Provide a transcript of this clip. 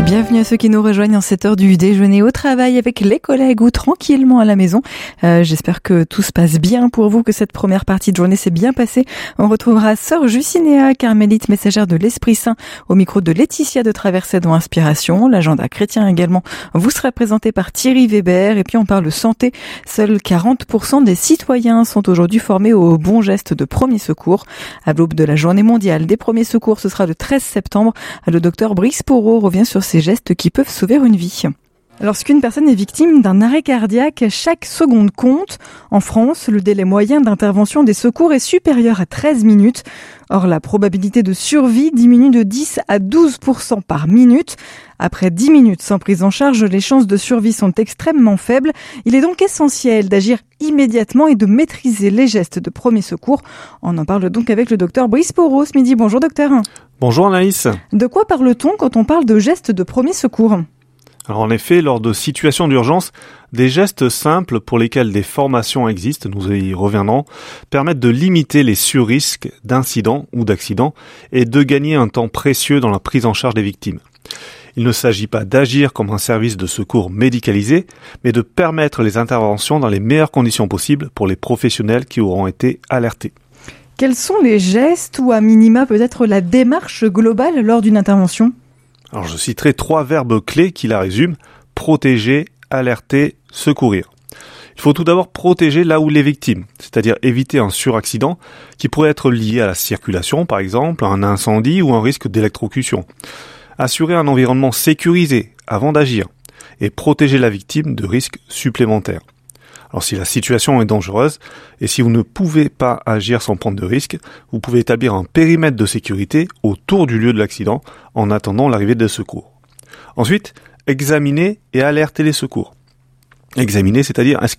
Bienvenue à ceux qui nous rejoignent en cette heure du déjeuner au travail avec les collègues ou tranquillement à la maison. J'espère que tout se passe bien pour vous, que cette première partie de journée s'est bien passée. On retrouvera Sœur Jucinéa, carmélite messagère de l'Esprit Saint, au micro de Laetitia de Traversée dans Inspiration. L'agenda chrétien également vous sera présenté par Thierry Weber. Et puis on parle santé. Seuls 40% des citoyens sont aujourd'hui formés aux bons gestes de premier secours. À l'aube de la journée mondiale des premiers secours, ce sera le 13 septembre. Le docteur Brice Porot revient sur ces gestes qui peuvent sauver une vie. Lorsqu'une personne est victime d'un arrêt cardiaque, chaque seconde compte. En France, le délai moyen d'intervention des secours est supérieur à 13 minutes. Or, la probabilité de survie diminue de 10 à 12% par minute. Après 10 minutes sans prise en charge, les chances de survie sont extrêmement faibles. Il est donc essentiel d'agir immédiatement et de maîtriser les gestes de premier secours. On en parle donc avec le docteur Brice Porot ce midi. Bonjour docteur. Bonjour Anaïs. De quoi parle-t-on quand on parle de gestes de premier secours ? Alors en effet, lors de situations d'urgence, des gestes simples pour lesquels des formations existent, nous y reviendrons, permettent de limiter les surrisques d'incidents ou d'accidents et de gagner un temps précieux dans la prise en charge des victimes. Il ne s'agit pas d'agir comme un service de secours médicalisé, mais de permettre les interventions dans les meilleures conditions possibles pour les professionnels qui auront été alertés. Quels sont les gestes ou à minima peut-être la démarche globale lors d'une intervention ? Alors je citerai 3 verbes clés qui la résument: protéger, alerter, secourir. Il faut tout d'abord protéger là où les victimes, c'est-à-dire éviter un suraccident qui pourrait être lié à la circulation par exemple, à un incendie ou un risque d'électrocution. Assurer un environnement sécurisé avant d'agir et protéger la victime de risques supplémentaires. Alors si la situation est dangereuse et si vous ne pouvez pas agir sans prendre de risque, vous pouvez établir un périmètre de sécurité autour du lieu de l'accident en attendant l'arrivée des secours. Ensuite, examiner et alerter les secours. Examiner, c'est-à-dire est-ce